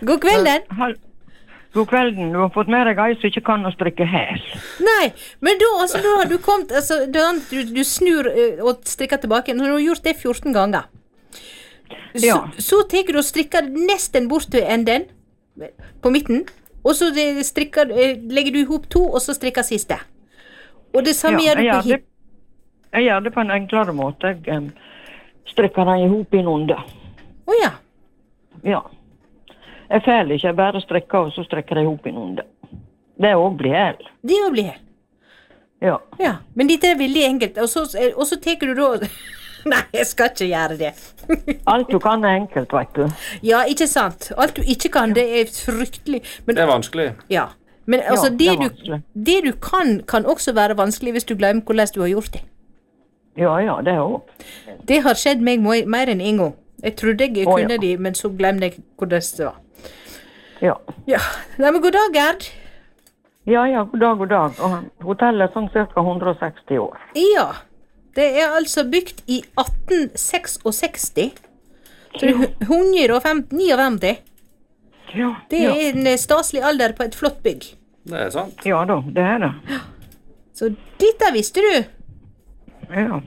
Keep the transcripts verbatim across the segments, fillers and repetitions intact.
God kvelden. Hall- God kvelden. Du har fått med deg ei som ikke kan å strikke hæl. Nei, men da, altså, da har du kommet, altså, da, du, du snur uh, og strikker tilbake, når du har gjort det fjorten ganger. Så, Ja. så teker du og strikker nesten bort til enden, på midten, og så det, strikker, eh, legger du ihop to, og så strikker siste. Og det samme Ja, gjør du jeg på gjør det- hip. Jeg gjør det på en enklere måte. Jeg em, strikker den ihop innunder. Åja, Ja. Jeg fæler ikke, jeg bare strikker, og så strikker jeg ihop innunder. Det er også blir hæl. det jo blir her. Ja. Ja, men dette er veldig enkelt, og så, og så teker du da... Nei, jeg skal ikke gjøre det. Alt du kan er enkelt, vet du. Ja, ikke sant. Alt du ikke kan, det er fryktelig. Men, Det er vanskelig. ja. Men altså, Ja, det, det er du, vanskelig. det du kan, kan også være vanskelig hvis du glemmer hvordan du har gjort det. Ja, ja, det er også. Det har skjedd meg mo- mer enn en gang. Jeg trodde jeg Å, kunne ja. de, men så glemte jeg hvordan det var. Ja. Ja, nei, men god dag, Gerd. Ja, ja, god dag, god dag. Og hotellet er sånn cirka hundre og seksti år. Ja, det er altså bygd i atten sekstiseks. Så det er hundre og femtini. Ja, Det ja. er en eh, staselig alder på et flott bygg. Det er sant. Ja da, det er det. Så dette visste du. Ja.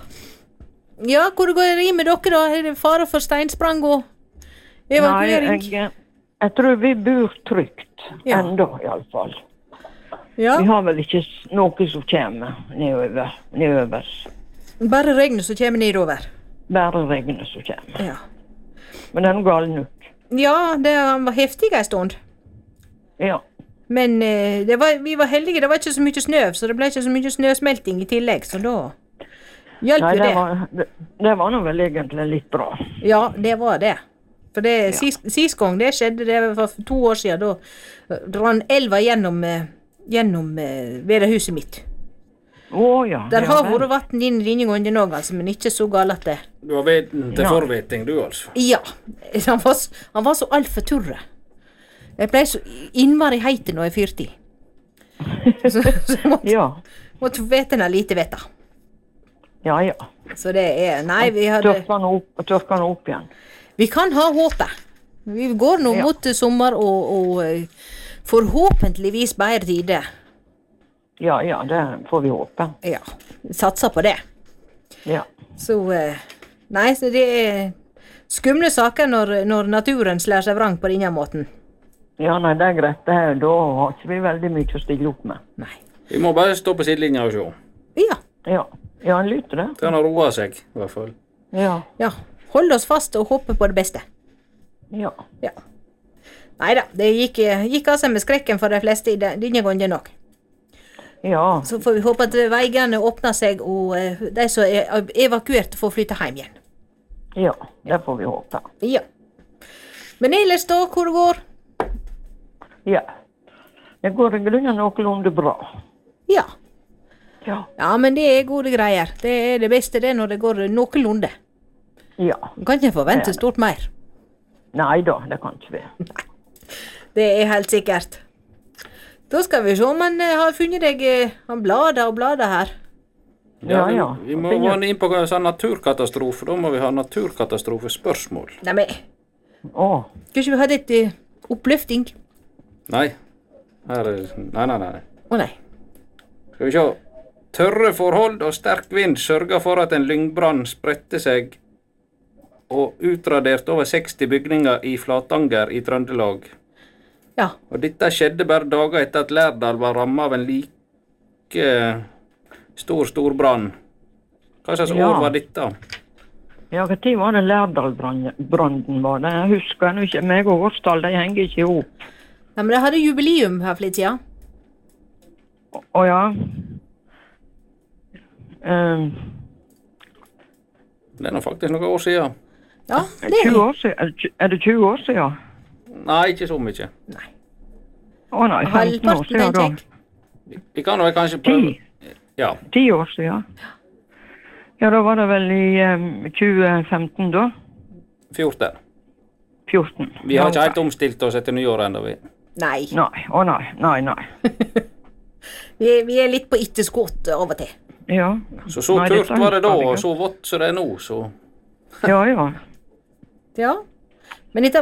Ja, hvor går det i med dere da? Er det fare for steinsprang og Nei, evakuering? jeg, jeg tror vi bor trygt. Ja. Enda, i alle fall. Ja, Vi har vel ikke s- noe som kommer nedover. nedover. bare regnet som kommer nedover. Bare regnet som kommer. Ja, Men det er noe galt nok. ja det han var heftig en stund. Ja. Men eh, det var, vi var heldige, det var ikke så mye snø, så det ble ikke så mye snøsmelting i tillegg, så da hjalp Nei, jo det det. var, det, det var nå vel egentlig litt bra. Ja, det var det. For det, sist, sist gang det skjedde, det var for to år siden, da rann elva gjennom, eh, gjennom eh, vedehuset mitt. Å ja. Der ja, har vel. vært vann inn denne gangen òg, altså, men ikke så galt at det. Du har veten til Ja. forveting, du altså. Ja, han var, s- han var så altfor turre. Jeg ble så innmari heite når jeg fyrte i. Så, så jeg måtte, Ja. måtte vete noe lite veta. Ja, ja. Så det er Nei, vi hadde Tørka den opp, tørka den opp igjen. Vi kan ha håpet. Vi går nå Ja. mot sommer og, og eh, forhåpentligvis bedre tider. Ja, ja, det får vi håpe. Ja, satser på det. Ja. Så eh, Nei, så det er skumle saker når, når naturen slår seg vrang på denne måten. Ja, nei, det er greit. Det her, da har ikke vi veldig mye å stille opp med. Nei. Vi må bare stå på sidelinja og se. Ja. Ja, ja, han lytter det. Til han har roa seg, i hvert fall. Ja, Ja. Hold oss fast og håpe på det beste. ja. Ja. Nei da, det gikk, gikk altså med skrekken for de fleste i den- denne gangen nok. Ja, Så får vi håpe at veiene åpner seg, og eh, de som er evakuert, får flytte hjem igjen. ja, det får vi håpe. Ja. Men ellers da, hvor det går? Ja. Det går i grunnen noenlunde bra. Ja. Ja. Ja, men det er gode greier. Det er det beste det når det går noenlunde. Ja. Du kan ikke forvente Ja. stort mer. Nei da, det kan ikke vi. Det er helt sikkert. Da skal vi se om han eh, har funnet deg eh, han blader og blader her. Ja, vi, ja. vi må gå inn på en sånn naturkatastrofe. Da må vi ha naturkatastrofespørsmål. Nei, men Å, skulle ikke vi hatt et eh, oppløfting? Nei. Her er Nei, nei, nei. Å nei. Skal vi se. Tørre forhold og sterk vind sørger for at en lyngbrann spredte seg og utraderte over seksti bygninger i Flatanger i Trøndelag. Ja. Og dette skjedde bare dager etter at Lærdal var rammet av en like stor, stor brann. Hva slags Ja. år var dette? ja, hva tid var det Lærdalbranden var det? Jeg husker ennå ikke. Meg og Årsdal, de henger ikke ihop. Nei, men de hadde jubileum her for litt siden. Å å ja. Um, Det er nå faktisk noen år siden. Ja, det er tjue år siden? Er det tjue- Er det tjue år siden? Nei, ikke så mye. Nei. Å nei, femten år Halvparten siden en da. kjekk. Vi kan vel kanskje prøve. Ti. Ja. Ti år siden. Ja, da var det vel i um, tjue femten da. fjorten. fjorten. Vi har Ja, ikke helt omstilt oss etter nyår ennå, vi. Nei. Nei, å nei, nei, nei. Vi er, vi er litt på etterskudd av og til. Ja. Så så Nei, tørt dette var det da, husker jeg og ikke. så vått som det er nå, så Ja, ja. Ja. Men dette